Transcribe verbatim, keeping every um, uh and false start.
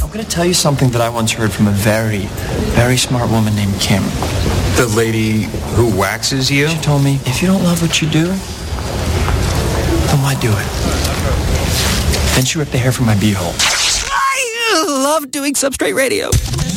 I'm going to tell you something that I once heard from a very, very smart woman named Kim. The lady who waxes you? She told me, if you don't love what you do, then why do it? Then she ripped the hair from my beehole. I love doing Substrate Radio.